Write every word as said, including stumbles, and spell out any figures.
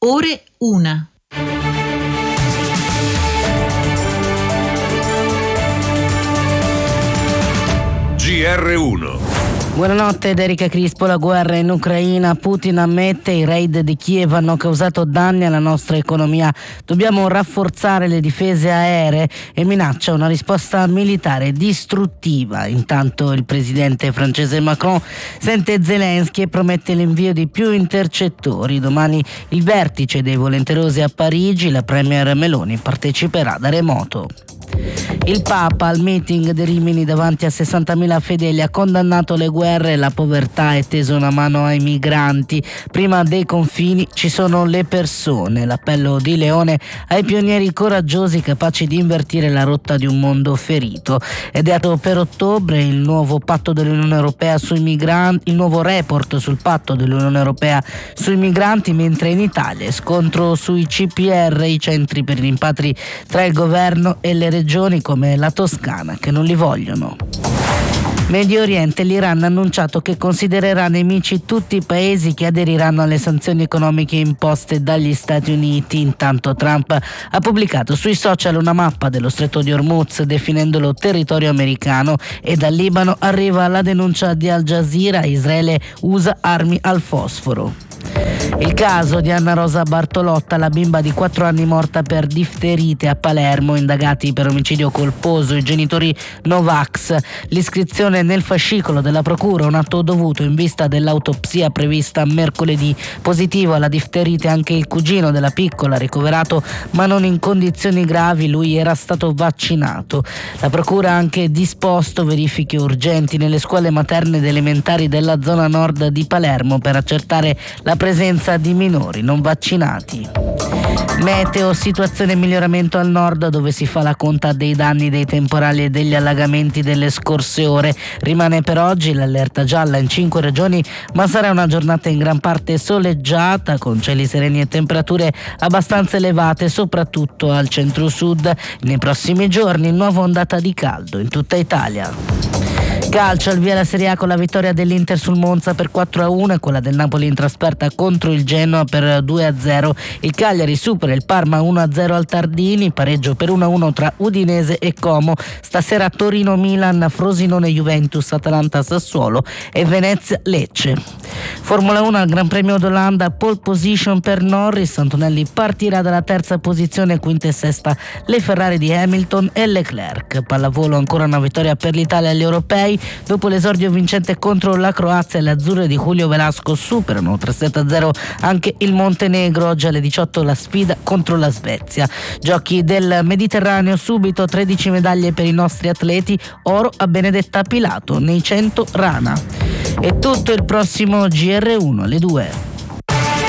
ore una. G R uno. Buonanotte, da Erika Crispo. La guerra in Ucraina. Putin ammette i raid di Kiev hanno causato danni alla nostra economia. Dobbiamo rafforzare le difese aeree e minaccia una risposta militare distruttiva. Intanto il presidente francese Macron sente Zelensky e promette l'invio di più intercettori. Domani il vertice dei volenterosi a Parigi. La premier Meloni parteciperà da remoto. Il Papa al meeting di Rimini davanti a sessantamila fedeli ha condannato le guerre e la povertà e teso una mano ai migranti. Prima dei confini ci sono le persone. L'appello di Leone ai pionieri coraggiosi capaci di invertire la rotta di un mondo ferito. Ed è dato per ottobre il nuovo patto dell'Unione Europea sui migranti, il nuovo report sul patto dell'Unione Europea sui migranti, mentre in Italia scontro sui C P R, i centri per i rimpatri, tra il governo e le regioni come la Toscana che non li vogliono. Medio Oriente, l'Iran ha annunciato che considererà nemici tutti i paesi che aderiranno alle sanzioni economiche imposte dagli Stati Uniti. Intanto Trump ha pubblicato sui social una mappa dello stretto di Hormuz definendolo territorio americano, e dal Libano arriva la denuncia di Al Jazeera: Israele usa armi al fosforo. Il caso di Anna Rosa Bartolotta, la bimba di quattro anni morta per difterite a Palermo, indagati per omicidio colposo i genitori Novax. L'iscrizione nel fascicolo della procura, un atto dovuto in vista dell'autopsia prevista mercoledì. Positivo alla difterite anche il cugino della piccola, ricoverato ma non in condizioni gravi, lui era stato vaccinato. La procura ha anche disposto verifiche urgenti nelle scuole materne ed elementari della zona nord di Palermo per accertare la presenza di minori non vaccinati. Meteo, situazione miglioramento al nord, dove si fa la conta dei danni dei temporali e degli allagamenti delle scorse ore. Rimane per oggi l'allerta gialla in cinque regioni, ma sarà una giornata in gran parte soleggiata, con cieli sereni e temperature abbastanza elevate, soprattutto al centro-sud. Nei prossimi giorni nuova ondata di caldo in tutta Italia. Calcio, al via la Serie A con la vittoria dell'Inter sul Monza per quattro a uno e quella del Napoli in trasferta contro il Genoa per due a zero. Il Cagliari supera il Parma uno a zero al Tardini, pareggio per uno a uno tra Udinese e Como. Stasera Torino-Milan, Frosinone-Juventus, Atalanta-Sassuolo e Venezia-Lecce. Formula uno al Gran Premio d'Olanda, pole position per Norris. Antonelli partirà dalla terza posizione, quinta e sesta le Ferrari di Hamilton e Leclerc. Pallavolo, ancora una vittoria per l'Italia agli europei. Dopo l'esordio vincente contro la Croazia, le azzurre di Julio Velasco superano tre sette a zero anche il Montenegro. Oggi alle diciotto la sfida contro la Svezia. Giochi del Mediterraneo, subito tredici medaglie per i nostri atleti, oro a Benedetta Pilato nei cento rana. E tutto il prossimo G R uno alle due.